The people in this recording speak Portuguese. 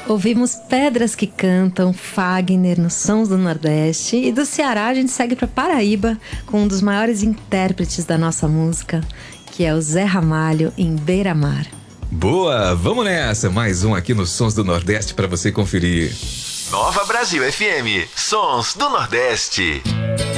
Ouvimos Pedras que Cantam, Fagner nos Sons do Nordeste, e do Ceará a gente segue para Paraíba com um dos maiores intérpretes da nossa música, que é o Zé Ramalho, em Beira-Mar. Boa, vamos nessa, mais um aqui nos Sons do Nordeste para você conferir. Nova Brasil FM, Sons do Nordeste.